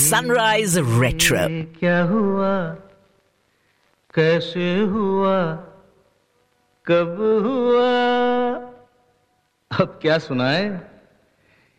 Sunrise retro. क्या हुआ, कैसे हुआ, कब हुआ, अब क्या सुनाए।